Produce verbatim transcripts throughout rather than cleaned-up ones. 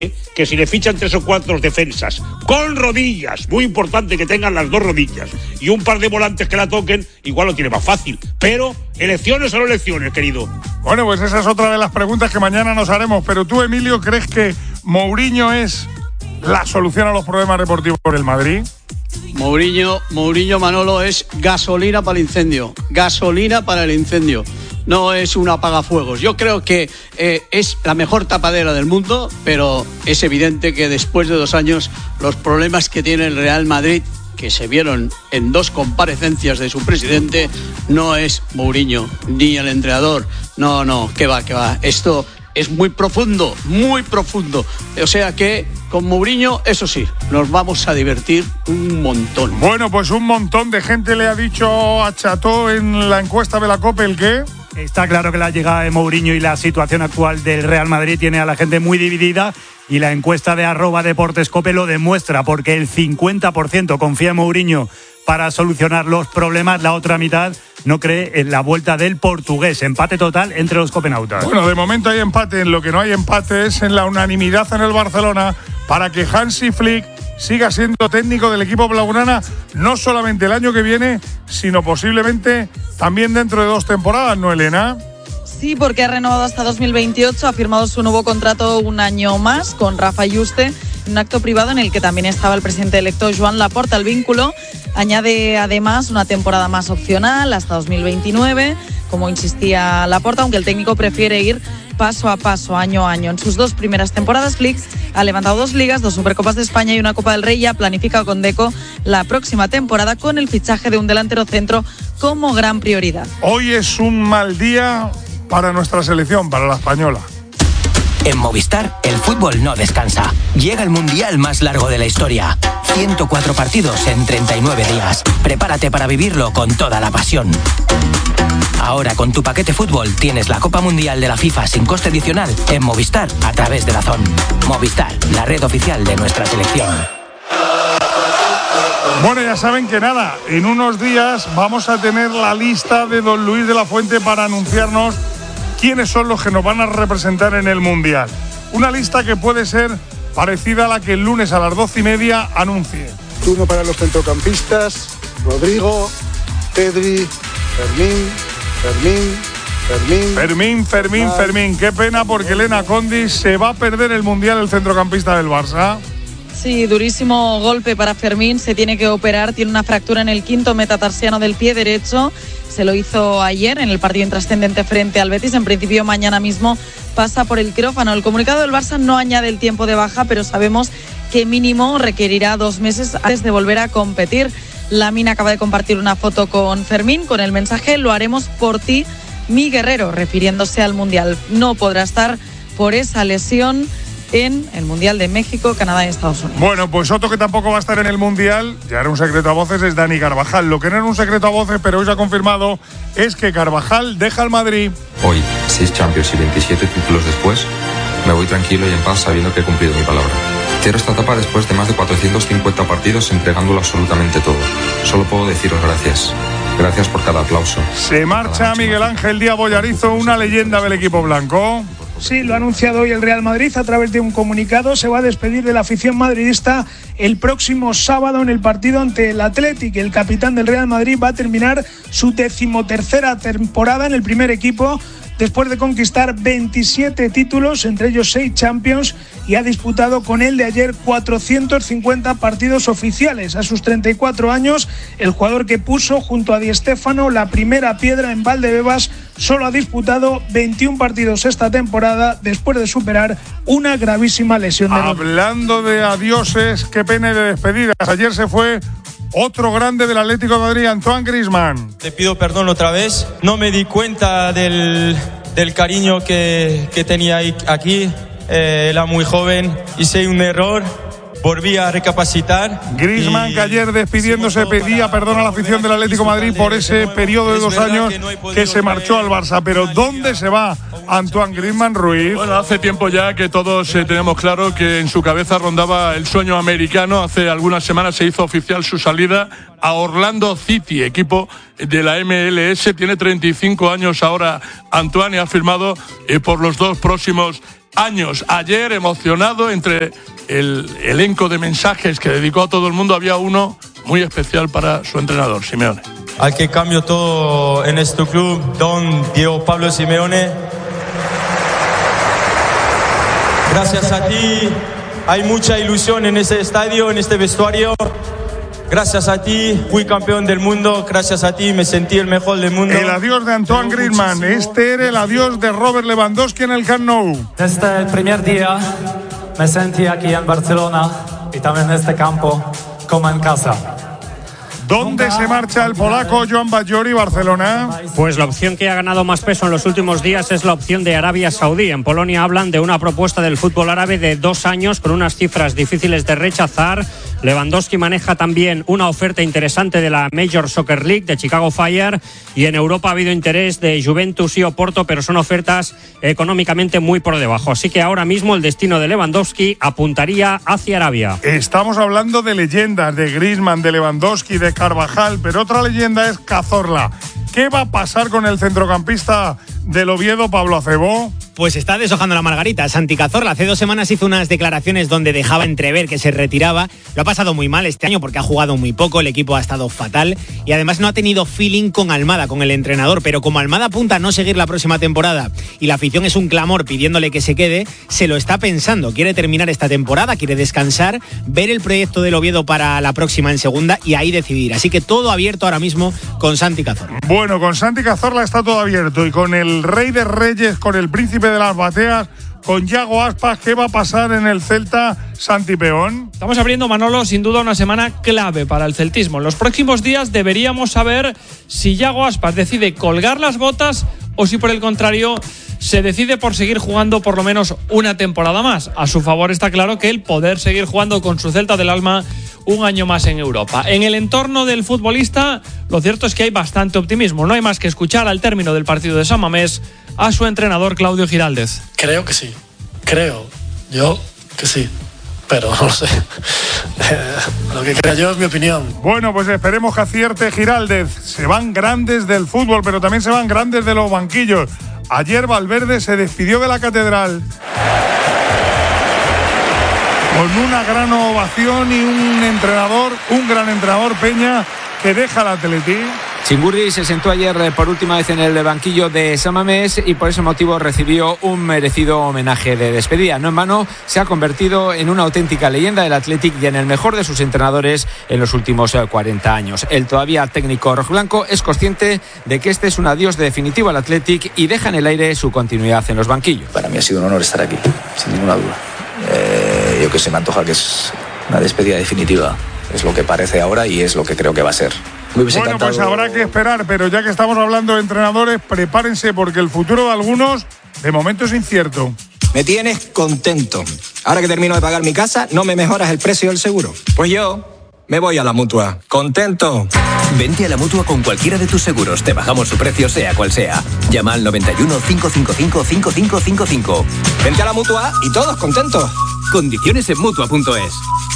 que si le fichan tres o cuatro defensas con rodillas, muy importante que tengan las dos rodillas, y un par de volantes que la toquen, igual lo tiene más fácil. Pero elecciones son elecciones, querido. Bueno, pues esa es otra de las preguntas que mañana nos haremos. Pero tú, Emilio, ¿crees que Mourinho es la solución a los problemas deportivos por el Madrid? Mourinho, Mourinho Manolo es gasolina para el incendio, gasolina para el incendio. No es un apagafuegos. Yo creo que eh, es la mejor tapadera del mundo, pero es evidente que después de dos años los problemas que tiene el Real Madrid, que se vieron en dos comparecencias de su presidente, no es Mourinho ni el entrenador. No, no, que va, que va. Esto es muy profundo, muy profundo. O sea que con Mourinho, eso sí, nos vamos a divertir un montón. Bueno, pues un montón de gente le ha dicho a Cható en la encuesta de la COPE el qué. Está claro que la llegada de Mourinho y la situación actual del Real Madrid tiene a la gente muy dividida, y la encuesta de arroba Deportes Cope lo demuestra, porque el cincuenta por ciento confía en Mourinho para solucionar los problemas, la otra mitad no cree en la vuelta del portugués. Empate total entre los copenautas. Bueno, de momento hay empate. En lo que no hay empate es en la unanimidad en el Barcelona para que Hansi Flick siga siendo técnico del equipo blaugrana, no solamente el año que viene, sino posiblemente también dentro de dos temporadas, ¿no, Elena? Sí, porque ha renovado hasta dos mil veintiocho, ha firmado su nuevo contrato un año más con Rafa Yuste, en un acto privado en el que también estaba el presidente electo Joan Laporta. El vínculo añade además una temporada más opcional hasta dos mil veintinueve, como insistía Laporta, aunque el técnico prefiere ir paso a paso, año a año. En sus dos primeras temporadas, Flick ha levantado dos ligas, dos Supercopas de España y una Copa del Rey, y ha planificado con Deco la próxima temporada con el fichaje de un delantero centro como gran prioridad. Hoy es un mal día para nuestra selección, para la española. En Movistar, el fútbol no descansa. Llega el mundial más largo de la historia. ciento cuatro partidos en treinta y nueve días. Prepárate para vivirlo con toda la pasión. Ahora con tu paquete fútbol tienes la Copa Mundial de la FIFA sin coste adicional en Movistar a través de DAZN. Movistar, la red oficial de nuestra selección. Bueno, ya saben que nada, en unos días vamos a tener la lista de don Luis de la Fuente para anunciarnos quiénes son los que nos van a representar en el Mundial. Una lista que puede ser parecida a la que el lunes a las doce y media anuncie. Turno para los centrocampistas: Rodrigo, Pedri, Fermín, Fermín, Fermín. Fermín, Fermín, Fermín. Fermín. Qué pena, porque Elena Condis se va a perder el Mundial, el centrocampista del Barça. Sí, durísimo golpe para Fermín, se tiene que operar, tiene una fractura en el quinto metatarsiano del pie derecho, se lo hizo ayer en el partido intrascendente frente al Betis. En principio mañana mismo pasa por el quirófano. El comunicado del Barça no añade el tiempo de baja, pero sabemos que mínimo requerirá dos meses antes de volver a competir. Lamine acaba de compartir una foto con Fermín con el mensaje: lo haremos por ti, mi guerrero, refiriéndose al Mundial. No podrá estar por esa lesión en el Mundial de México, Canadá y Estados Unidos. Bueno, pues otro que tampoco va a estar en el Mundial, ya era un secreto a voces, es Dani Carvajal. Lo que no era un secreto a voces, pero hoy se ha confirmado, es que Carvajal deja el Madrid. Hoy, seis Champions y veintisiete títulos después, me voy tranquilo y en paz sabiendo que he cumplido mi palabra. Cierro esta etapa después de más de cuatrocientos cincuenta partidos entregándolo absolutamente todo. Solo puedo deciros gracias. Gracias por cada aplauso. Se marcha Miguel Ángel Díaz Bollarizo, una leyenda del equipo blanco. Sí, lo ha anunciado hoy el Real Madrid a través de un comunicado. Se va a despedir de la afición madridista el próximo sábado en el partido ante el Athletic. El capitán del Real Madrid va a terminar su decimotercera temporada en el primer equipo, después de conquistar veintisiete títulos, entre ellos seis Champions, y ha disputado con él de ayer cuatrocientos cincuenta partidos oficiales. A sus treinta y cuatro años, el jugador que puso junto a Di Stéfano la primera piedra en Valdebebas solo ha disputado veintiún partidos esta temporada después de superar una gravísima lesión. De Hablando de adioses, qué pena de despedidas. Ayer se fue otro grande del Atlético de Madrid, Antoine Griezmann. Te pido perdón otra vez. No me di cuenta del, del cariño que, que tenía aquí. Eh, era muy joven. Hice un error. volví a recapacitar. Griezmann, que ayer despidiéndose pedía perdón a la afición del Atlético de Madrid por ese periodo de dos años que se marchó al Barça. Pero ¿dónde se va Antoine Griezmann, Ruiz? Bueno, hace tiempo ya que todos eh, tenemos claro que en su cabeza rondaba el sueño americano. Hace algunas semanas se hizo oficial su salida a Orlando City, equipo de la M L S. Tiene treinta y cinco años ahora Antoine y ha firmado eh, por los dos próximos años. Ayer, emocionado, entre el elenco de mensajes que dedicó a todo el mundo, había uno muy especial para su entrenador, Simeone. Al que cambió todo en este club, don Diego Pablo Simeone. Gracias a ti, hay mucha ilusión en ese estadio, en este vestuario. Gracias a ti, fui campeón del mundo. Gracias a ti, me sentí el mejor del mundo. El adiós de Antoine Griezmann. Este era el adiós de Robert Lewandowski en el Camp Nou. Desde el primer día me sentí aquí en Barcelona y también en este campo como en casa. ¿Dónde se marcha el polaco Joan Bajori, Barcelona? Pues la opción que ha ganado más peso en los últimos días es la opción de Arabia Saudí. En Polonia hablan de una propuesta del fútbol árabe de dos años con unas cifras difíciles de rechazar. Lewandowski maneja también una oferta interesante de la Major Soccer League de Chicago Fire, y en Europa ha habido interés de Juventus y Oporto, pero son ofertas económicamente muy por debajo. Así que ahora mismo el destino de Lewandowski apuntaría hacia Arabia. Estamos hablando de leyendas, de Griezmann, de Lewandowski, de Carvajal, pero otra leyenda es Cazorla. ¿Qué va a pasar con el centrocampista del Oviedo, Pablo Acebó? Pues está deshojando la margarita. Santi Cazorla hace dos semanas hizo unas declaraciones donde dejaba entrever que se retiraba. Lo ha pasado muy mal este año porque ha jugado muy poco, el equipo ha estado fatal y además no ha tenido feeling con Almada, con el entrenador. Pero como Almada apunta a no seguir la próxima temporada y la afición es un clamor pidiéndole que se quede, se lo está pensando. Quiere terminar esta temporada, quiere descansar, ver el proyecto del Oviedo para la próxima en segunda y ahí decidir. Así que todo abierto ahora mismo con Santi Cazorla. Bueno, con Santi Cazorla está todo abierto, y con el Rey de Reyes, con el Príncipe de las Bateas, con Yago Aspas, ¿qué va a pasar en el Celta, Santi Peón? Estamos abriendo, Manolo, sin duda una semana clave para el celtismo. En los próximos días deberíamos saber si Yago Aspas decide colgar las botas o si por el contrario se decide por seguir jugando por lo menos una temporada más. A su favor está claro que el poder seguir jugando con su Celta del alma un año más en Europa. En el entorno del futbolista, lo cierto es que hay bastante optimismo. No hay más que escuchar al término del partido de San Mamés a su entrenador Claudio Giraldez. Creo que sí, creo yo que sí, pero no lo sé. Lo que creo yo es mi opinión. Bueno, pues esperemos que acierte Giraldez. Se van grandes del fútbol, pero también se van grandes de los banquillos. Ayer Valverde se despidió de la Catedral con una gran ovación y un entrenador, un gran entrenador, Peña, que deja el Atleti. Chingurri se sentó ayer por última vez en el banquillo de San Mamés y por ese motivo recibió un merecido homenaje de despedida. No en vano, se ha convertido en una auténtica leyenda del Athletic y en el mejor de sus entrenadores en los últimos cuarenta años. El todavía técnico rojiblanco es consciente de que este es un adiós definitivo al Athletic y deja en el aire su continuidad en los banquillos. Para mí ha sido un honor estar aquí, sin ninguna duda. Eh, yo que se me antoja que es una despedida definitiva. Es lo que parece ahora y es lo que creo que va a ser. Bueno, encantado. Pues habrá que esperar, pero ya que estamos hablando de entrenadores, prepárense porque el futuro de algunos de momento es incierto. Me tienes contento. Ahora que termino de pagar mi casa, ¿no me mejoras el precio del seguro? Pues yo me voy a la Mutua. ¿Contento? Vente a la Mutua con cualquiera de tus seguros. Te bajamos su precio sea cual sea. Llama al noventa y uno, cinco cinco cinco, cinco cinco cinco cinco. Vente a la Mutua y todos contentos. Condiciones en Mutua punto es.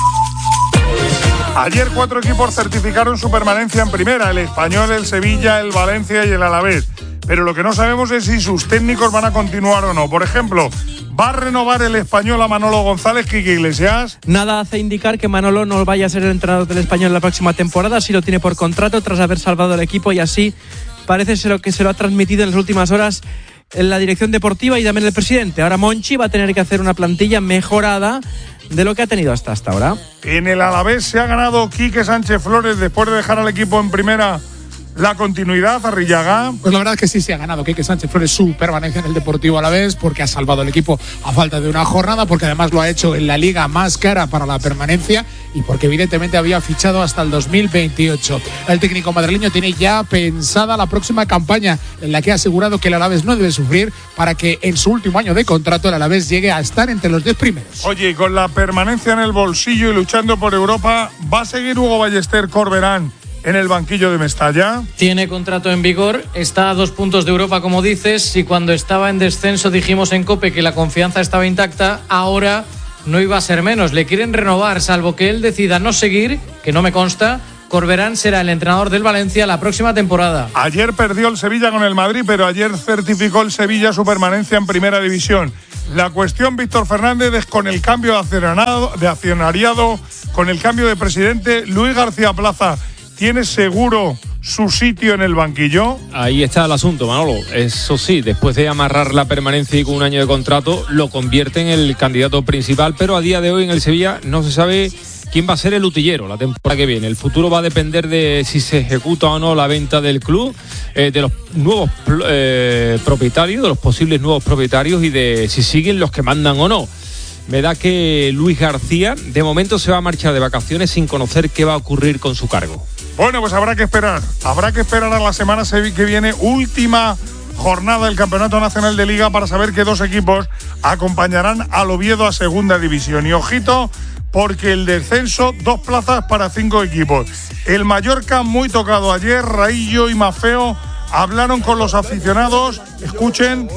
Ayer cuatro equipos certificaron su permanencia en primera, el Español, el Sevilla, el Valencia y el Alavés. Pero lo que no sabemos es si sus técnicos van a continuar o no. Por ejemplo, ¿va a renovar el Español a Manolo González, Quique Iglesias? Nada hace indicar que Manolo no vaya a ser el entrenador del Español la próxima temporada, si lo tiene por contrato tras haber salvado el equipo, y así parece ser lo que se lo ha transmitido en las últimas horas en la dirección deportiva y también el presidente. Ahora Monchi va a tener que hacer una plantilla mejorada de lo que ha tenido hasta hasta ahora. En el Alavés se ha ganado Quique Sánchez Flores después de dejar al equipo en primera la continuidad, Arrillaga. Pues la verdad es que sí se ha ganado Quique Sánchez Flores su permanencia en el Deportivo Alavés, porque ha salvado el equipo a falta de una jornada, porque además lo ha hecho en la liga más cara para la permanencia y porque evidentemente había fichado hasta el dos mil veintiocho. El técnico madrileño tiene ya pensada la próxima campaña, en la que ha asegurado que el Alavés no debe sufrir para que en su último año de contrato el Alavés llegue a estar entre los diez primeros. Oye, y con la permanencia en el bolsillo y luchando por Europa, ¿va a seguir Hugo Ballester Corberán en el banquillo de Mestalla? Tiene contrato en vigor, está a dos puntos de Europa, como dices, y cuando estaba en descenso dijimos en COPE que la confianza estaba intacta, ahora no iba a ser menos. Le quieren renovar, salvo que él decida no seguir, que no me consta. Corberán será el entrenador del Valencia la próxima temporada. Ayer perdió el Sevilla con el Madrid, pero ayer certificó el Sevilla su permanencia en Primera División. La cuestión, Víctor Fernández, es con el cambio de accionariado, de accionariado, con el cambio de presidente. Luis García Plaza, ¿tiene seguro su sitio en el banquillo? Ahí está el asunto, Manolo. Eso sí, después de amarrar la permanencia y con un año de contrato, lo convierte en el candidato principal, pero a día de hoy en el Sevilla no se sabe quién va a ser el utillero la temporada que viene. El futuro va a depender de si se ejecuta o no la venta del club, eh, de los nuevos eh, propietarios, de los posibles nuevos propietarios y de si siguen los que mandan o no. Me da que Luis García de momento se va a marchar de vacaciones sin conocer qué va a ocurrir con su cargo. Bueno, pues habrá que esperar. Habrá que esperar a la semana que viene, última jornada del Campeonato Nacional de Liga, para saber qué dos equipos acompañarán al Oviedo a Segunda División. Y ojito, porque el descenso, dos plazas para cinco equipos. El Mallorca, muy tocado ayer, Raillo y Mafeo hablaron con los aficionados. Escuchen.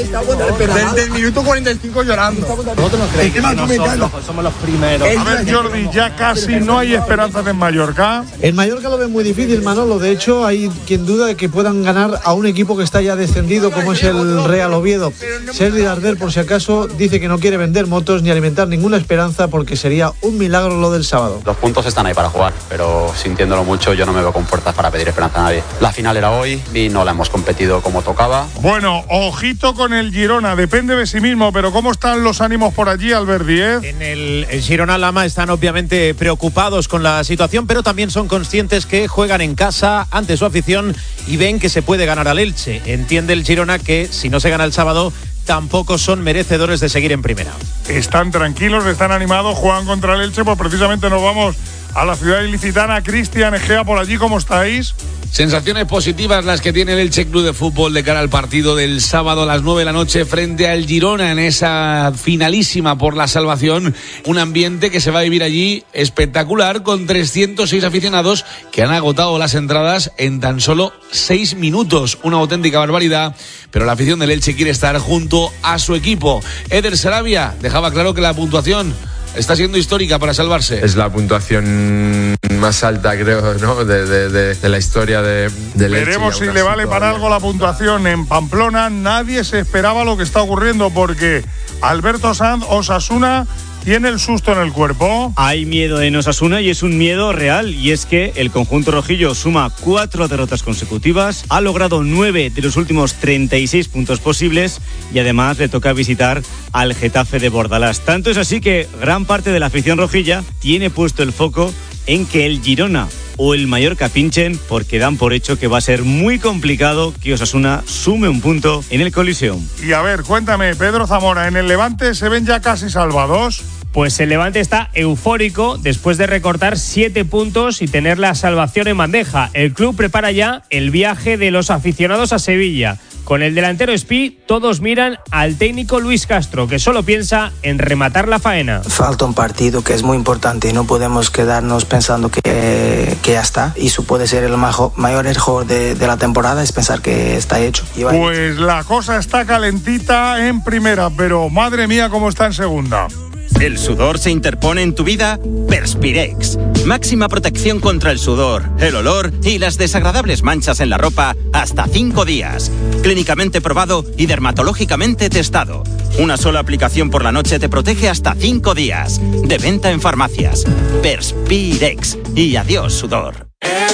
Desde el minuto cuarenta y cinco llorando. Nosotros no creemos que nosotros somos los primeros. A ver, Jordi, ya casi no hay esperanzas en Mallorca. En Mallorca lo ven muy difícil, Manolo. De hecho, hay quien duda de que puedan ganar a un equipo que está ya descendido, como es el Real Oviedo. Sergi Darder, por si acaso, dice que no quiere vender motos ni alimentar ninguna esperanza, porque sería un milagro lo del sábado. Los puntos están ahí para jugar, pero sintiéndolo mucho, yo no me veo con fuerzas para pedir esperanza a nadie. La final era hoy y no la hemos competido como tocaba. Bueno, ojito con el Girona, depende de sí mismo, pero ¿cómo están los ánimos por allí, Albert Díez? En el, el Girona Lama están obviamente preocupados con la situación, pero también son conscientes que juegan en casa ante su afición y ven que se puede ganar al Elche. Entiende el Girona que si no se gana el sábado, tampoco son merecedores de seguir en primera. Están tranquilos, están animados, juegan contra el Elche, pues precisamente nos vamos a la ciudad ilicitana. Cristian Egea, por allí, ¿cómo estáis? Sensaciones positivas las que tiene el Elche Club de Fútbol de cara al partido del sábado a las nueve de la noche frente al Girona en esa finalísima por la salvación. Un ambiente que se va a vivir allí espectacular, con trescientos seis aficionados que han agotado las entradas en tan solo seis minutos. Una auténtica barbaridad, pero la afición del Elche quiere estar junto a su equipo. Eder Sarabia dejaba claro que la puntuación está siendo histórica para salvarse. Es la puntuación más alta, creo, ¿no? de, de, de, de la historia de, del Elche. Veremos si le vale para algo la puntuación. En Pamplona nadie se esperaba lo que está ocurriendo, porque Alberto Sanz, Osasuna tiene el susto en el cuerpo. Hay miedo en Osasuna y es un miedo real, y es que el conjunto rojillo suma cuatro derrotas consecutivas, ha logrado nueve de los últimos treinta y seis puntos posibles y además le toca visitar al Getafe de Bordalás. Tanto es así que gran parte de la afición rojilla tiene puesto el foco en que el Girona o el Mallorca pinchen, porque dan por hecho que va a ser muy complicado que Osasuna sume un punto en el Coliseum. Y a ver, cuéntame, Pedro Zamora, ¿en el Levante se ven ya casi salvados? Pues el Levante está eufórico después de recortar siete puntos y tener la salvación en bandeja. El club prepara ya el viaje de los aficionados a Sevilla. Con el delantero Espí, todos miran al técnico Luis Castro, que solo piensa en rematar la faena. Falta un partido que es muy importante y no podemos quedarnos pensando que, que ya está. Y eso puede ser el majo, mayor error de, de la temporada, es pensar que está hecho. Pues la cosa está calentita en primera, pero madre mía cómo está en segunda. ¿El sudor se interpone en tu vida? Perspirex. Máxima protección contra el sudor, el olor y las desagradables manchas en la ropa hasta cinco días. Clínicamente probado y dermatológicamente testado. Una sola aplicación por la noche te protege hasta cinco días. De venta en farmacias. Perspirex. Y adiós, sudor.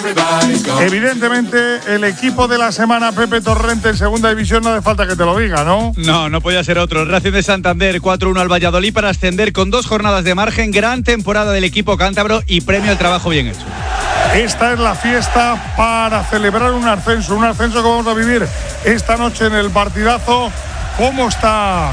Evidentemente, el equipo de la semana, Pepe Torrente, en segunda división, no hace falta que te lo diga, ¿no? No, no podía ser otro. Racing de Santander, cuatro uno al Valladolid para ascender con dos jornadas de margen. Gran temporada del equipo cántabro y premio al trabajo bien hecho. Esta es la fiesta para celebrar un ascenso, un ascenso que vamos a vivir esta noche en el partidazo. ¿Cómo está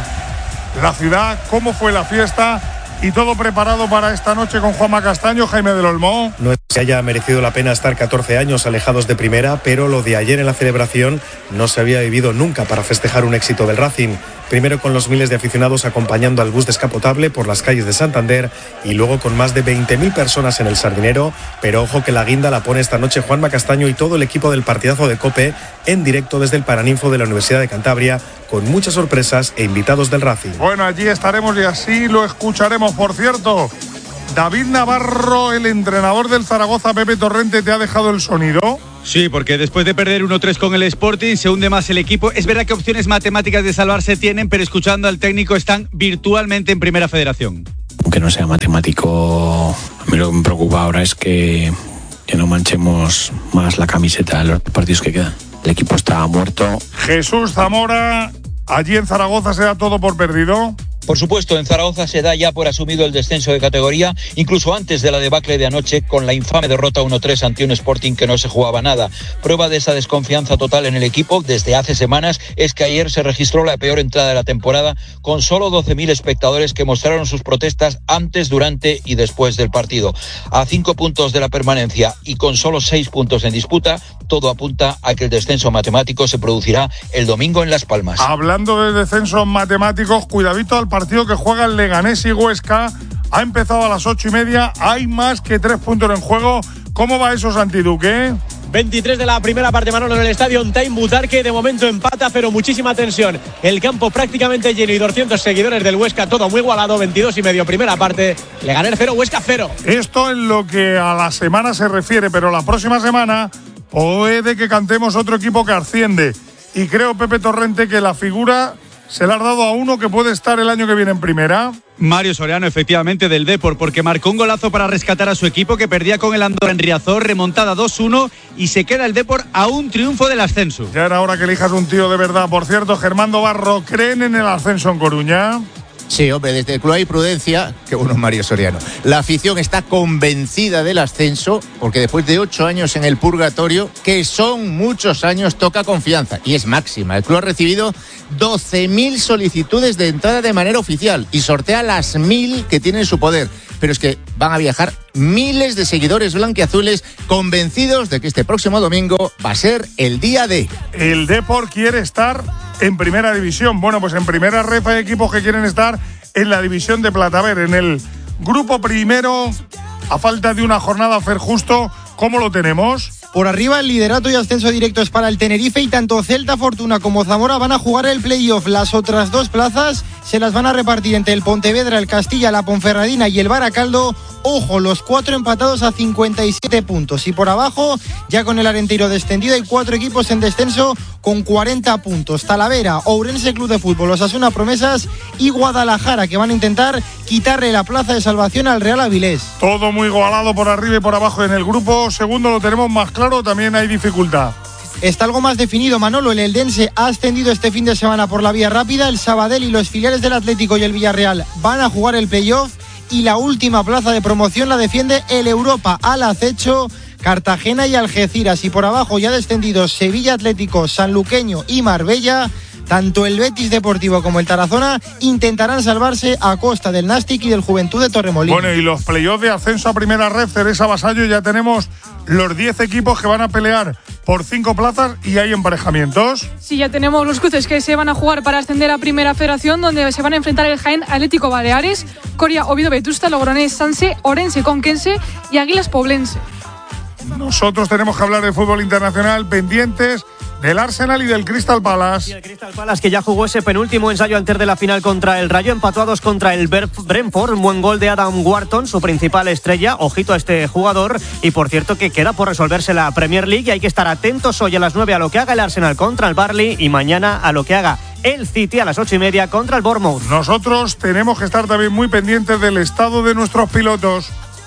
la ciudad? ¿Cómo fue la fiesta? Y todo preparado para esta noche con Juanma Castaño, Jaime del Olmo. No es que haya merecido la pena estar catorce años alejados de primera, pero lo de ayer en la celebración no se había vivido nunca para festejar un éxito del Racing. Primero con los miles de aficionados acompañando al bus descapotable por las calles de Santander y luego con más de veinte mil personas en el Sardinero. Pero ojo que la guinda la pone esta noche Juanma Castaño y todo el equipo del partidazo de COPE en directo desde el Paraninfo de la Universidad de Cantabria, con muchas sorpresas e invitados del Racing. Bueno, allí estaremos y así lo escucharemos. Por cierto, David Navarro, el entrenador del Zaragoza, Pepe Torrente, ¿te ha dejado el sonido? Sí, porque después de perder uno tres con el Sporting se hunde más el equipo. Es verdad que opciones matemáticas de salvarse tienen, pero escuchando al técnico están virtualmente en Primera Federación. Aunque no sea matemático, a mí lo que me preocupa ahora es que, que no manchemos más la camiseta en los partidos que quedan. El equipo está muerto. Jesús Zamora, allí en Zaragoza se da todo por perdido. Por supuesto, en Zaragoza se da ya por asumido el descenso de categoría, incluso antes de la debacle de anoche con la infame derrota uno tres ante un Sporting que no se jugaba nada. Prueba de esa desconfianza total en el equipo desde hace semanas es que ayer se registró la peor entrada de la temporada con solo doce mil espectadores que mostraron sus protestas antes, durante y después del partido. A cinco puntos de la permanencia y con solo seis puntos en disputa, todo apunta a que el descenso matemático se producirá el domingo en Las Palmas. Hablando de descensos matemáticos, cuidadito al partido que juega el Leganés y Huesca. Ha empezado a las ocho y media, hay más que tres puntos en juego. ¿Cómo va eso, Santi Duque? veintitrés de la primera parte, Manolo, en el estadio Time Butarque. De momento empata, pero muchísima tensión. El campo prácticamente lleno y doscientos seguidores del Huesca, todo muy igualado. veintidós y medio primera parte. Leganés cero, Huesca cero. Esto en lo que a la semana se refiere, pero la próxima semana puede que cantemos otro equipo que asciende. Y creo, Pepe Torrente, que la figura se la ha dado a uno que puede estar el año que viene en primera. Mario Soriano, efectivamente, del Depor, porque marcó un golazo para rescatar a su equipo que perdía con el Andorra en Riazor, remontada dos uno, y se queda el Depor a un triunfo del ascenso. Ya era hora que elijas un tío de verdad. Por cierto, Germán Barro, ¿creen en el ascenso en Coruña? Sí, hombre, desde el club hay prudencia. Qué bueno, Mario Soriano. La afición está convencida del ascenso, porque después de ocho años en el purgatorio, que son muchos años, toca confianza. Y es máxima. El club ha recibido doce mil solicitudes de entrada de manera oficial y sortea las mil que tiene en su poder. Pero es que van a viajar miles de seguidores blanquiazules convencidos de que este próximo domingo va a ser el día de... El Depor quiere estar en primera división. Bueno, pues en primera ref hay equipos que quieren estar en la división de plata. A ver, en el grupo primero, a falta de una jornada, Fer Justo, ¿cómo lo tenemos? Por arriba el liderato y ascenso directo es para el Tenerife y tanto Celta, Fortuna como Zamora van a jugar el playoff. Las otras dos plazas se las van a repartir entre el Pontevedra, el Castilla, la Ponferradina y el Baracaldo. Ojo, los cuatro empatados a cincuenta y siete puntos. Y por abajo, ya con el Arenteiro descendido, hay cuatro equipos en descenso con cuarenta puntos. Talavera, Ourense Club de Fútbol, Osasuna Promesas y Guadalajara, que van a intentar quitarle la plaza de salvación al Real Avilés. Todo muy igualado por arriba y por abajo. En el grupo segundo lo tenemos más claro, también hay dificultad. Está algo más definido, Manolo. El Eldense ha ascendido este fin de semana por la vía rápida. El Sabadell y los filiales del Atlético y el Villarreal van a jugar el playoff. Y la última plaza de promoción la defiende el Europa al acecho, Cartagena y Algeciras. Y por abajo ya descendidos Sevilla Atlético, Sanluqueño y Marbella. Tanto el Betis Deportivo como el Tarazona intentarán salvarse a costa del Nastic y del Juventud de Torremolinos. Bueno, y los playoffs de ascenso a primera red, Teresa Vasallo, ya tenemos los diez equipos que van a pelear por cinco plazas y hay emparejamientos. Sí, ya tenemos los cruces que se van a jugar para ascender a Primera Federación, donde se van a enfrentar el Jaén Atlético Baleares, Coria Oviedo Vetusta, Logroñés Sanse, Orense Conquense y Águilas Poblense. Nosotros tenemos que hablar de fútbol internacional, pendientes del Arsenal y del Crystal Palace. Y el Crystal Palace, que ya jugó ese penúltimo ensayo antes de la final contra el Rayo, empató a dos contra el Brentford. Un buen gol de Adam Wharton, su principal estrella. Ojito a este jugador. Y por cierto que queda por resolverse la Premier League y hay que estar atentos hoy a las nueve a lo que haga el Arsenal contra el Burnley y mañana a lo que haga el City a las ocho y media contra el Bournemouth. Nosotros tenemos que estar también muy pendientes del estado de nuestros pilotos.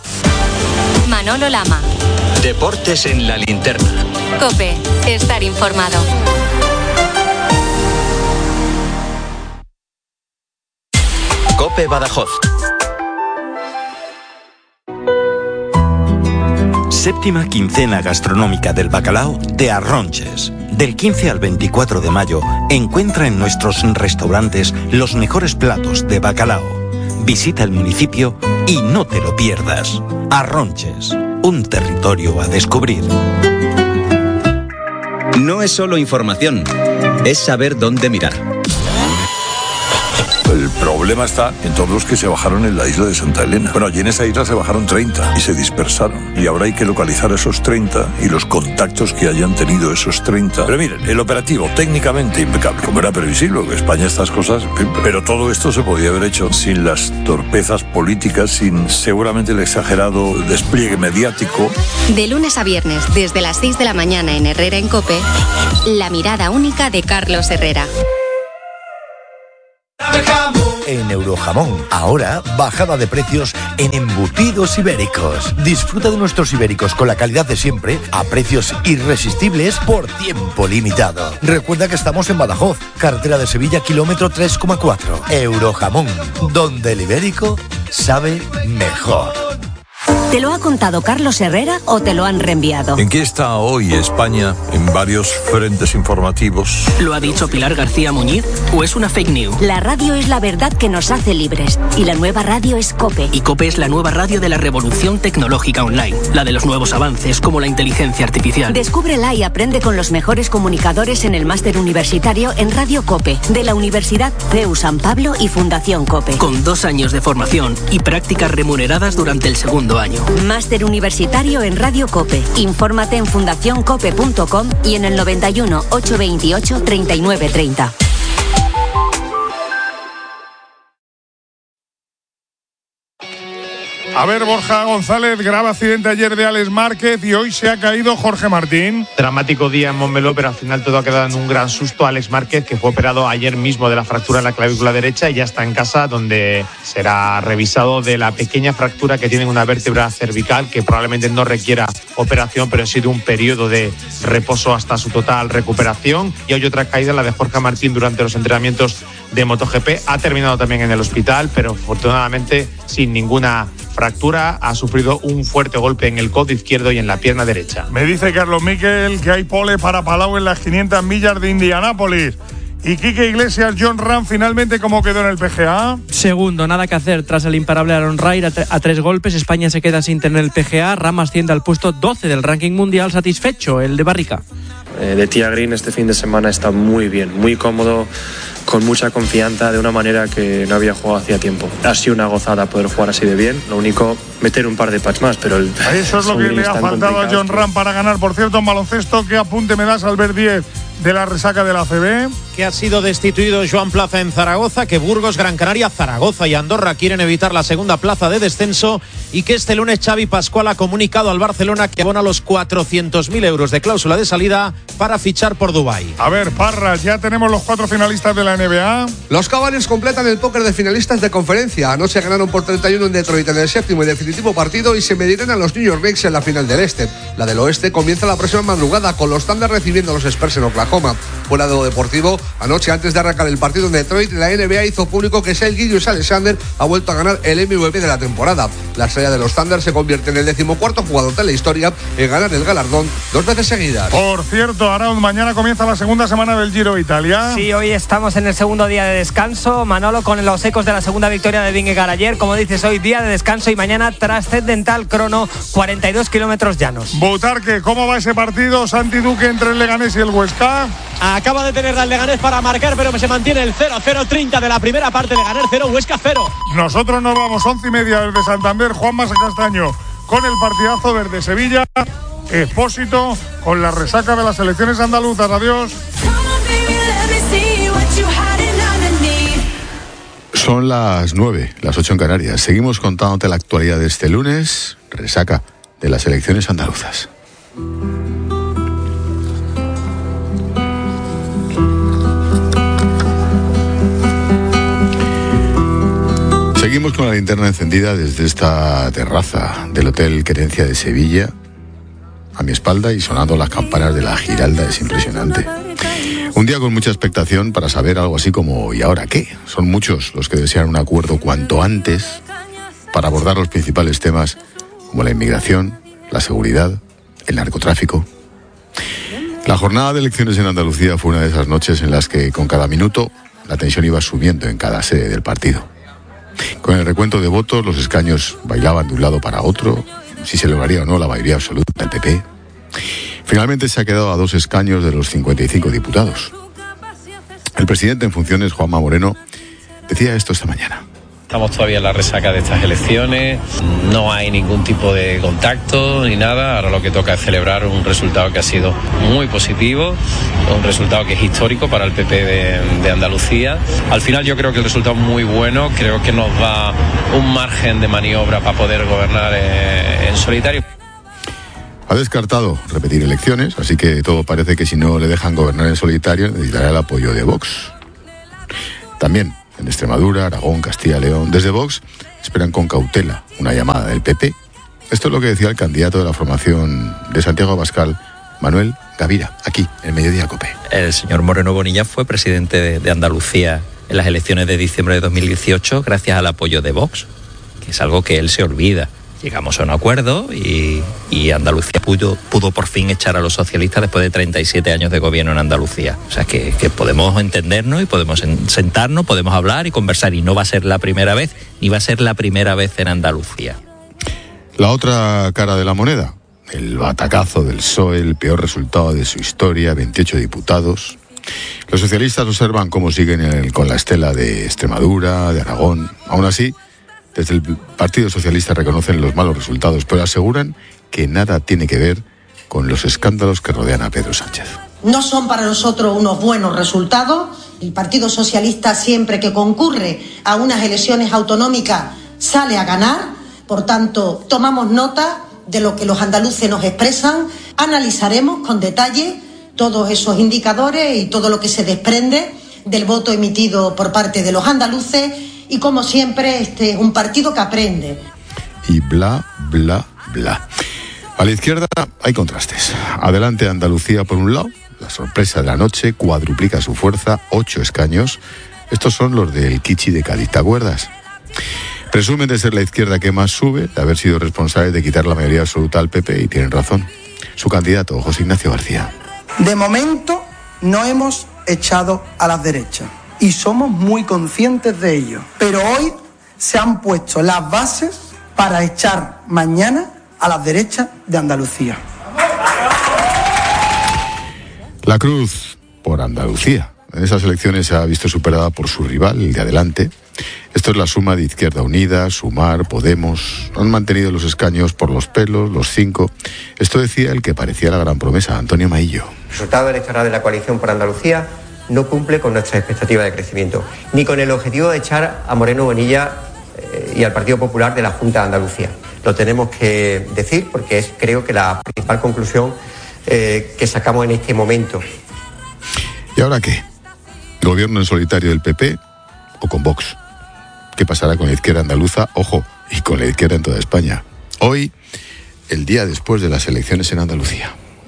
Manolo Lama. Deportes en la linterna. COPE, estar informado. COPE Badajoz. Séptima quincena gastronómica del bacalao de Arronches. Del quince al veinticuatro de mayo, encuentra en nuestros restaurantes los mejores platos de bacalao. Visita el municipio y no te lo pierdas. Arronches, un territorio a descubrir. No es solo información, es saber dónde mirar. El problema está en todos los que se bajaron en la isla de Santa Elena. Bueno, allí en esa isla se bajaron treinta y se dispersaron. Y ahora hay que localizar a esos treinta y los contactos que hayan tenido esos treinta. Pero miren, el operativo técnicamente impecable, como era previsible, porque España estas cosas... Pero todo esto se podía haber hecho sin las torpezas políticas, sin seguramente el exagerado despliegue mediático. De lunes a viernes, desde las seis de la mañana en Herrera en COPE, la mirada única de Carlos Herrera. En Eurojamón, ahora bajada de precios en embutidos ibéricos. Disfruta de nuestros ibéricos con la calidad de siempre a precios irresistibles por tiempo limitado. Recuerda que estamos en Badajoz, carretera de Sevilla, kilómetro tres coma cuatro. Eurojamón, donde el ibérico sabe mejor. ¿Te lo ha contado Carlos Herrera o te lo han reenviado? ¿En qué está hoy España en varios frentes informativos? ¿Lo ha dicho Pilar García Muñiz o es una fake news? La radio es la verdad que nos hace libres y la nueva radio es COPE. Y COPE es la nueva radio de la revolución tecnológica online, la de los nuevos avances como la inteligencia artificial. Descúbrela y aprende con los mejores comunicadores en el máster universitario en Radio COPE de la Universidad C E U San Pablo y Fundación COPE. Con dos años de formación y prácticas remuneradas durante el segundo año. Máster universitario en Radio COPE. Infórmate en fundación cope punto com y en el noventa y uno, ochocientos veintiocho, treinta y nueve treinta. A ver, Borja González, grave accidente ayer de Alex Márquez y hoy se ha caído Jorge Martín. Dramático día en Montmeló, pero al final todo ha quedado en un gran susto. Alex Márquez, que fue operado ayer mismo de la fractura en la clavícula derecha y ya está en casa, donde será revisado de la pequeña fractura que tiene en una vértebra cervical, que probablemente no requiera operación, pero ha sido un periodo de reposo hasta su total recuperación. Y hoy otra caída, la de Jorge Martín durante los entrenamientos de MotoGP. Ha terminado también en el hospital, pero afortunadamente sin ninguna fractura. Ha sufrido un fuerte golpe en el codo izquierdo y en la pierna derecha. Me dice Carlos Miquel que hay pole para Palau en las quinientas millas de Indianápolis. Y Quique Iglesias, John Ram, finalmente, ¿cómo quedó en el P G A? Segundo, nada que hacer tras el imparable Aaron Rai a, tre- a tres golpes. España se queda sin tener el P G A. Ram asciende al puesto doce del ranking mundial, satisfecho el de Barrica. Eh, de Tia Green este fin de semana está muy bien, muy cómodo, con mucha confianza, de una manera que no había jugado hacía tiempo. Ha sido una gozada poder jugar así de bien. Lo único, meter un par de pats más, pero el, eso es lo que le ha faltado a John Ram para ganar. Por cierto, en baloncesto, ¿qué apunte me das al ver diez de la resaca de la A C B? Que ha sido destituido Joan Plaza en Zaragoza, que Burgos, Gran Canaria, Zaragoza y Andorra quieren evitar la segunda plaza de descenso y que este lunes Xavi Pascual ha comunicado al Barcelona que abona los cuatrocientos mil euros de cláusula de salida para fichar por Dubái. A ver, Parras, ya tenemos los cuatro finalistas de la N B A. Los Cavaliers completan el póker de finalistas de conferencia. Anoche ganaron por treinta y uno en Detroit en el séptimo y definitivo partido y se medirán a los New York Knicks en la final del Este. La del Oeste comienza la próxima madrugada con los Thunder recibiendo a los Spurs en Oklahoma. Fuera de lo deportivo, anoche antes de arrancar el partido en Detroit, la N B A hizo público que Shai Gilgeous-Alexander ha vuelto a ganar el M V P de la temporada. La estrella de los Thunder se convierte en el decimocuarto jugador de la historia en ganar el galardón dos veces seguidas. Por cierto, Arauz, mañana comienza la segunda semana del Giro de Italia. Sí, hoy estamos en el segundo día de descanso, Manolo, con los ecos de la segunda victoria de Vingegaard ayer. Como dices, hoy día de descanso y mañana trascendental crono, cuarenta y dos kilómetros llanos. Butarque, ¿cómo va ese partido? Santi Duque entre el Leganés y el Huesca. Acaba de tener al Leganés para marcar, pero se mantiene el cero cero treinta de la primera parte. Leganés cero, Huesca cero. Nosotros nos vamos once y media desde Santander. Juan Masa Castaño con el partidazo verde Sevilla. Expósito con la resaca de las selecciones andaluzas. Adiós. Son las nueve, las ocho en Canarias. Seguimos contándote la actualidad de este lunes. Resaca de las elecciones andaluzas. Seguimos con la linterna encendida desde esta terraza del Hotel Querencia de Sevilla, a mi espalda, y sonando las campanas de la Giralda. Es impresionante. Un día con mucha expectación para saber algo así como ¿y ahora qué? Son muchos los que desean un acuerdo cuanto antes para abordar los principales temas como la inmigración, la seguridad, el narcotráfico. La jornada de elecciones en Andalucía fue una de esas noches en las que con cada minuto la tensión iba subiendo en cada sede del partido. Con el recuento de votos, los escaños bailaban de un lado para otro, si se lograría o no la mayoría absoluta del P P. Finalmente se ha quedado a dos escaños de los cincuenta y cinco diputados. El presidente en funciones, Juanma Moreno, decía esto esta mañana. Estamos todavía en la resaca de estas elecciones, no hay ningún tipo de contacto ni nada, ahora lo que toca es celebrar un resultado que ha sido muy positivo, un resultado que es histórico para el P P de, de Andalucía. Al final yo creo que el resultado es muy bueno, creo que nos da un margen de maniobra para poder gobernar eh, en solitario. Ha descartado repetir elecciones, así que todo parece que si no le dejan gobernar en solitario necesitará el apoyo de Vox. También en Extremadura, Aragón, Castilla y León, desde Vox esperan con cautela una llamada del P P. Esto es lo que decía el candidato de la formación de Santiago Abascal, Manuel Gavira, aquí, en Mediodía COPE. El señor Moreno Bonilla fue presidente de, de Andalucía en las elecciones de diciembre de dos mil dieciocho gracias al apoyo de Vox, que es algo que él se olvida. Llegamos a un acuerdo y, y Andalucía pudo, pudo por fin echar a los socialistas después de treinta y siete años de gobierno en Andalucía. O sea, que, que podemos entendernos y podemos sentarnos, podemos hablar y conversar. Y no va a ser la primera vez, ni va a ser la primera vez en Andalucía. La otra cara de la moneda, el batacazo del P S O E, el peor resultado de su historia, veintiocho diputados. Los socialistas observan cómo siguen el, con la estela de Extremadura, de Aragón. Aún así, desde el Partido Socialista reconocen los malos resultados, pero aseguran que nada tiene que ver con los escándalos que rodean a Pedro Sánchez. No son para nosotros unos buenos resultados. El Partido Socialista, siempre que concurre a unas elecciones autonómicas, sale a ganar. Por tanto, tomamos nota de lo que los andaluces nos expresan. Analizaremos con detalle todos esos indicadores y todo lo que se desprende del voto emitido por parte de los andaluces. Y como siempre, este es un partido que aprende. Y bla, bla, bla. A la izquierda hay contrastes. Adelante Andalucía por un lado. La sorpresa de la noche cuadruplica su fuerza, ocho escaños. Estos son los del Kichi de Cádiz, ¿te acuerdas? Presumen de ser la izquierda que más sube, de haber sido responsables de quitar la mayoría absoluta al P P, y tienen razón. Su candidato, José Ignacio García. De momento no hemos echado a las derechas. Y somos muy conscientes de ello. Pero hoy se han puesto las bases para echar mañana a las derechas de Andalucía. La cruz por Andalucía. En esas elecciones se ha visto superada por su rival, el de Adelante. Esto es la suma de Izquierda Unida, Sumar, Podemos. Han mantenido los escaños por los pelos, los cinco. Esto decía el que parecía la gran promesa, Antonio Maillo. El resultado electoral de la coalición por Andalucía no cumple con nuestras expectativas de crecimiento, ni con el objetivo de echar a Moreno Bonilla eh, y al Partido Popular de la Junta de Andalucía. Lo tenemos que decir porque es, creo que, la principal conclusión eh, que sacamos en este momento. ¿Y ahora qué? ¿Gobierno en solitario del P P o con Vox? ¿Qué pasará con la izquierda andaluza? Ojo, y con la izquierda en toda España. Hoy, el día después de las elecciones en Andalucía.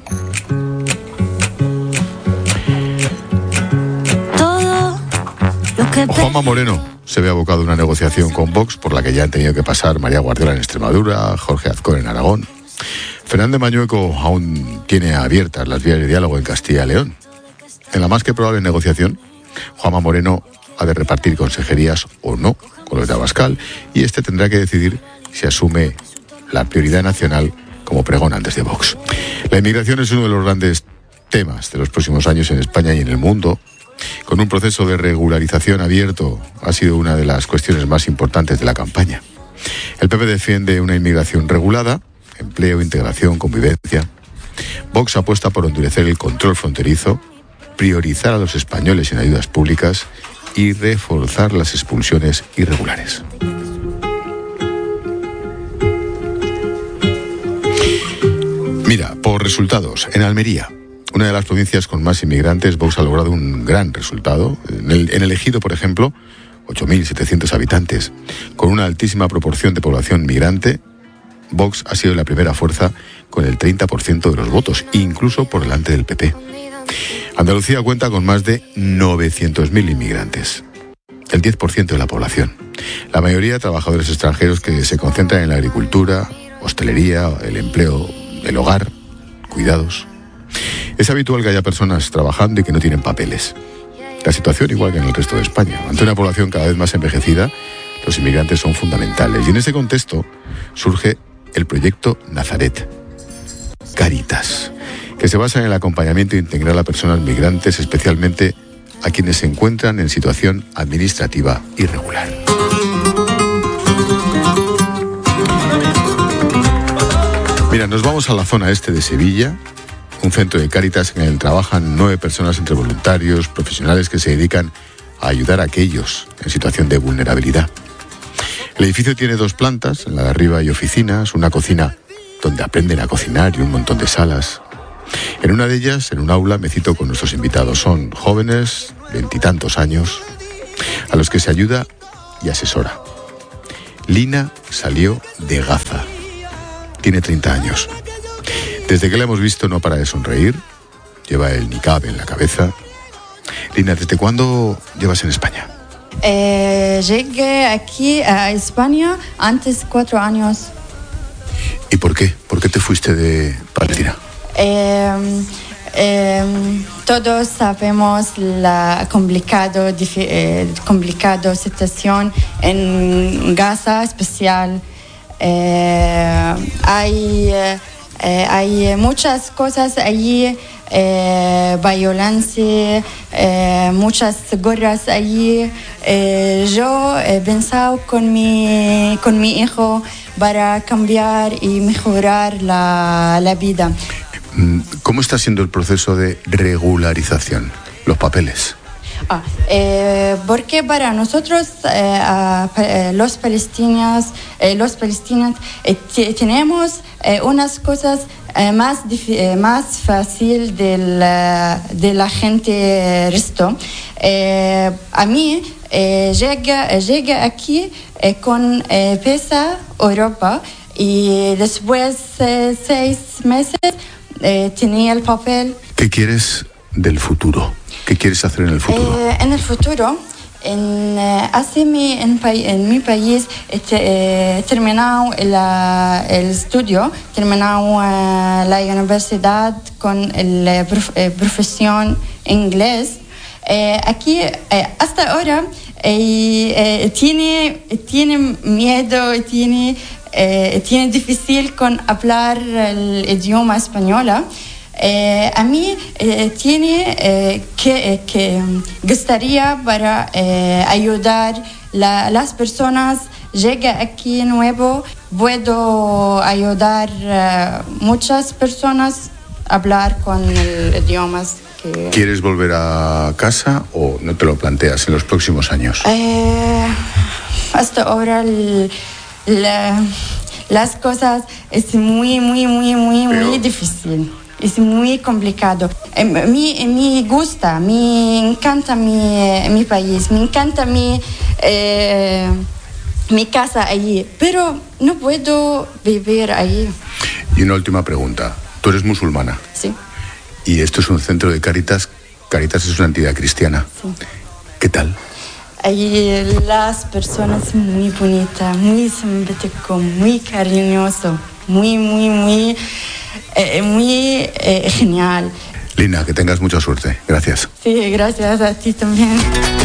Juanma Moreno se ve abocado a una negociación con Vox por la que ya han tenido que pasar María Guardiola en Extremadura, Jorge Azcón en Aragón. Fernández Mañueco aún tiene abiertas las vías de diálogo en Castilla y León. En la más que probable negociación, Juanma Moreno ha de repartir consejerías o no con los de Abascal, y este tendrá que decidir si asume la prioridad nacional como pregona antes de Vox. La inmigración es uno de los grandes temas de los próximos años en España y en el mundo. Con un proceso de regularización abierto, ha sido una de las cuestiones más importantes de la campaña. El P P defiende una inmigración regulada, empleo, integración, convivencia. Vox apuesta por endurecer el control fronterizo, priorizar a los españoles en ayudas públicas y reforzar las expulsiones irregulares. Mira, por resultados, en Almería, una de las provincias con más inmigrantes, Vox ha logrado un gran resultado. En el, en el Ejido, por ejemplo, ocho mil setecientos habitantes. Con una altísima proporción de población migrante, Vox ha sido la primera fuerza con el treinta por ciento de los votos, incluso por delante del P P. Andalucía cuenta con más de novecientos mil inmigrantes, el diez por ciento de la población. La mayoría trabajadores extranjeros que se concentran en la agricultura hostelería, el empleo, el hogar, cuidados. Es habitual que haya personas trabajando y que no tienen papeles. La situación igual que en el resto de España. Ante una población cada vez más envejecida, los inmigrantes son fundamentales. Y en ese contexto surge el proyecto Nazaret, Cáritas, que se basa en el acompañamiento integral a personas migrantes, especialmente a quienes se encuentran en situación administrativa irregular. Mira, nos vamos a la zona este de Sevilla, un centro de Cáritas en el que trabajan nueve personas entre voluntarios, profesionales que se dedican a ayudar a aquellos en situación de vulnerabilidad. El edificio tiene dos plantas, en la de arriba hay oficinas, una cocina donde aprenden a cocinar y un montón de salas. En una de ellas, en un aula, me cito con nuestros invitados. Son jóvenes, veintitantos años, a los que se ayuda y asesora. Lina salió de Gaza. Tiene treinta años. Desde que la hemos visto no para de sonreír. Lleva el niqab en la cabeza. Lina, ¿desde cuándo llevas en España? Eh, llegué aquí a España antes de cuatro años. ¿Y por qué? ¿Por qué te fuiste de Palestina? Eh, eh, todos sabemos la complicado, eh, complicado situación en Gaza especial. Eh, hay, eh, hay muchas cosas allí. Eh, violencia, eh, muchas guerras allí. Eh, yo he pensado con mi, con mi hijo para cambiar y mejorar la, la vida. ¿Cómo está siendo el proceso de regularización? Los papeles. Ah, eh, porque para nosotros, eh, eh, los palestinos, eh, los palestinos eh, t- tenemos eh, unas cosas eh, más, dif- eh, más fácil de la, de la gente resto. Eh, a mí eh, llega, llegué aquí eh, con eh, Pesa Europa y después de eh, seis meses eh, tenía el papel. ¿Qué quieres del futuro? ¿Qué quieres hacer en el futuro? Eh, en el futuro, en, eh, hace mi, en, en mi país he eh, terminado la, el estudio, terminado eh, la universidad con la prof, eh, profesión inglés. Eh, aquí, eh, hasta ahora, eh, eh, tiene, tiene miedo, tiene, eh, tiene difícil con hablar el idioma español. Eh, a mí eh, tiene eh, que, eh, que gustaría para eh, ayudar a las personas. Llega aquí nuevo, puedo ayudar a uh, muchas personas a hablar con el idiomas. Que... ¿Quieres volver a casa o no te lo planteas en los próximos años? Eh, hasta ahora el, la, las cosas es muy, muy, muy, muy, Pero... muy difícil. Es muy complicado. A mí me gusta, me encanta mi, mi país, me encanta mi, eh, mi casa allí, pero no puedo vivir allí. Y una última pregunta. ¿Tú eres musulmana? Sí. Y esto es un centro de Cáritas. Cáritas es una entidad cristiana. Sí. ¿Qué tal? Allí las personas muy bonitas, muy simpáticos, muy cariñosos, muy, muy, muy... Eh, muy eh, genial. Lina, que tengas mucha suerte. Gracias. Sí, gracias a ti también.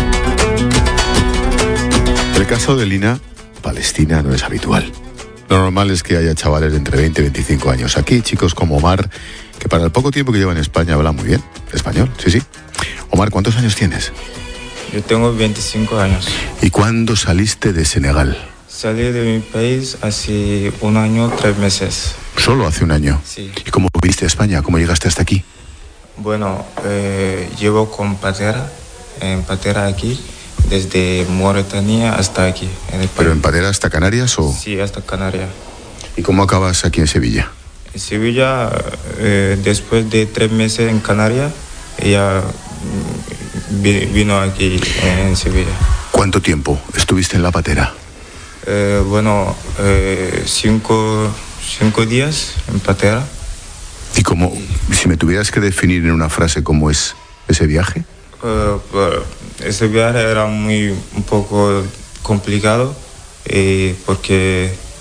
El caso de Lina, Palestina, no es habitual. Lo normal es que haya chavales de entre veinte y veinticinco años. Aquí, chicos como Omar, que para el poco tiempo que lleva en España habla muy bien español. Sí, sí. Omar, ¿cuántos años tienes? Yo tengo veinticinco años. ¿Y cuándo saliste de Senegal? Salí de mi país hace un año, tres meses. ¿Solo hace un año? Sí. ¿Y cómo viniste a España? ¿Cómo llegaste hasta aquí? Bueno, eh, llevo con patera, en patera aquí, desde Mauritania hasta aquí. En el país. ¿Pero en patera hasta Canarias o...? Sí, hasta Canarias. ¿Y cómo acabas aquí en Sevilla? En Sevilla, eh, después de tres meses en Canarias, ella vino aquí en Sevilla. ¿Cuánto tiempo estuviste en la patera? Eh, bueno, eh, cinco, cinco días en patera. ¿Y cómo, si me tuvieras que definir en una frase cómo es ese viaje? Uh, uh, ese viaje era muy, un poco complicado eh, porque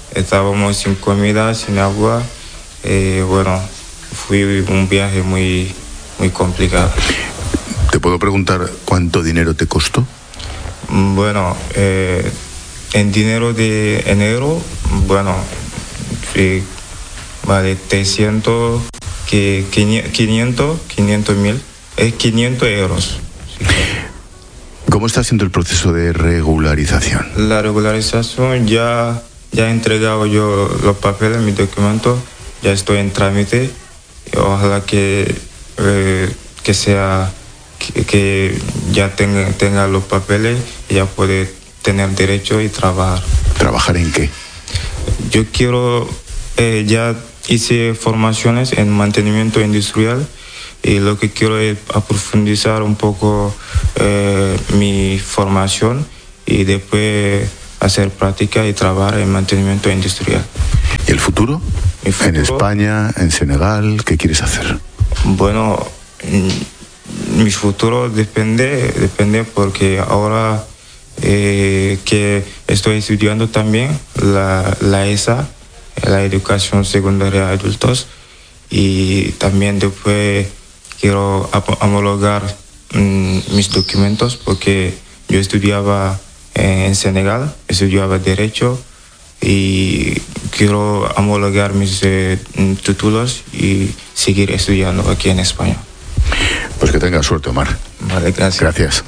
estábamos sin comida, sin agua. Eh, bueno, fue un viaje muy, muy complicado. ¿Te puedo preguntar cuánto dinero te costó? Bueno, eh, en dinero de enero, bueno, sí, vale trescientos, que quinientos, quinientos mil, es quinientos euros. Sí. ¿Cómo está siendo el proceso de regularización? La regularización ya, ya he entregado yo los papeles, mis documentos, ya estoy en trámite. Ojalá que, eh, que sea, que, que ya tenga, tenga los papeles y ya puede tener derecho y trabajar. ¿Trabajar en qué? Yo quiero, eh, ya hice formaciones en mantenimiento industrial y lo que quiero es profundizar un poco eh, mi formación y después hacer práctica y trabajar en mantenimiento industrial. ¿Y el futuro? ¿Mi futuro? ¿En España, en Senegal? ¿Qué quieres hacer? Bueno, mi futuro depende, depende porque ahora eh, que estoy estudiando también la, la E S A, la educación secundaria de adultos, y también después quiero homologar mmm, mis documentos porque yo estudiaba en Senegal, estudiaba Derecho y quiero homologar mis eh, títulos y seguir estudiando aquí en España. Pues que tengas suerte, Omar. Vale, gracias. Gracias.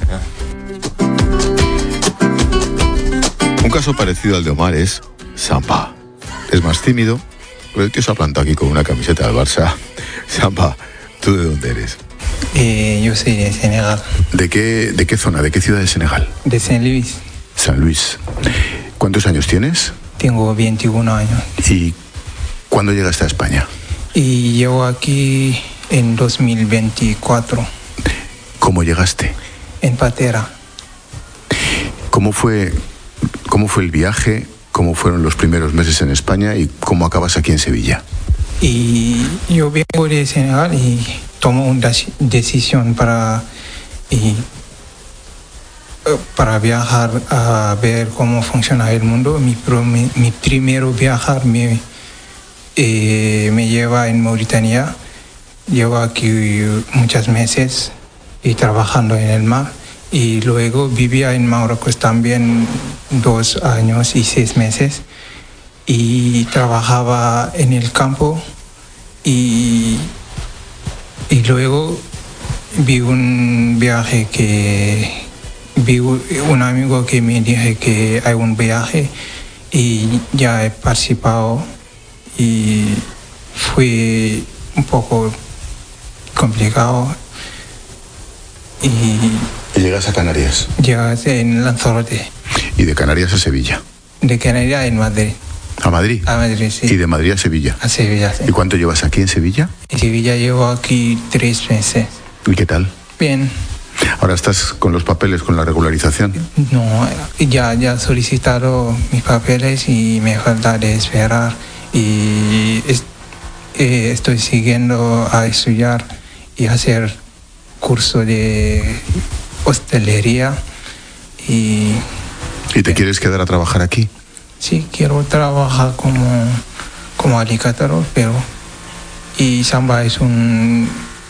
Un caso parecido al de Omar es Samba. Es más tímido, pero el tío se ha plantado aquí con una camiseta del Barça. Samba, ¿tú de dónde eres? Eh, yo soy de Senegal. ¿De qué, ¿De qué zona? ¿De qué ciudad de Senegal? De San Luis. San Luis. ¿Cuántos años tienes? Tengo veintiún años. ¿Y cuándo llegaste a España? Y llego aquí en dos mil veinticuatro. ¿Cómo llegaste? En patera. ¿Cómo fue, cómo fue el viaje? ¿Cómo fueron los primeros meses en España? ¿Y cómo acabas aquí en Sevilla? Y yo vengo de Senegal y tomo una decisión para, y, para viajar a ver cómo funciona el mundo. Mi, mi, mi primero viajar me, eh, me lleva en Mauritania. Llevo aquí muchos meses y trabajando en el mar. Y luego vivía en Marruecos también dos años y seis meses. Y trabajaba en el campo. Y, y luego vi un viaje que... Vi un amigo que me dijo que hay un viaje y ya he participado. Y fue un poco complicado. Y... ¿Y llegas a Canarias? Llegas en Lanzarote. ¿Y de Canarias a Sevilla? De Canarias en Madrid. ¿A Madrid? A Madrid, sí. ¿Y de Madrid a Sevilla? A Sevilla, sí. ¿Y cuánto llevas aquí en Sevilla? En Sevilla llevo aquí tres meses. ¿Y qué tal? Bien. ¿Ahora estás con los papeles, con la regularización? No, ya ya he solicitado mis papeles y me falta de esperar. Y es, eh, estoy siguiendo a estudiar y hacer curso de hostelería. Y, ¿Y te quieres quedar a trabajar aquí? Sí, quiero trabajar como, como alicatador, pero... Y Samba es un...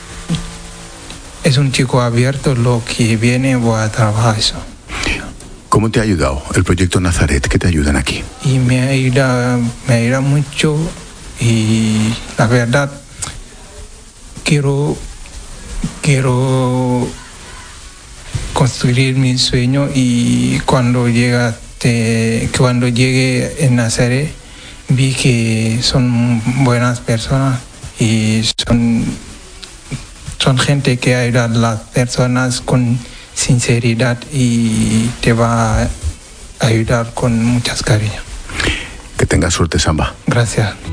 Es un chico abierto, lo que viene voy a trabajar eso. ¿Cómo te ha ayudado el proyecto Nazaret? ¿Qué te ayudan aquí? Y me ayuda, me ayuda mucho y la verdad quiero, quiero construir mi sueño y cuando llega, te, cuando llegue en Nazaret vi que son buenas personas y son... Son gente que ayuda a las personas con sinceridad y te va a ayudar con muchas cariño. Que tengas suerte, Samba. Gracias.